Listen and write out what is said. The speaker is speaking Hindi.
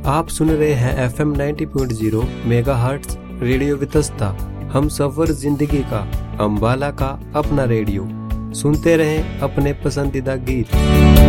आप सुन रहे हैं FM 90.0 मेगाहर्ट्ज रेडियो वितस्ता। हम सफर जिंदगी का, अम्बाला का अपना रेडियो। सुनते रहें अपने पसंदीदा गीत।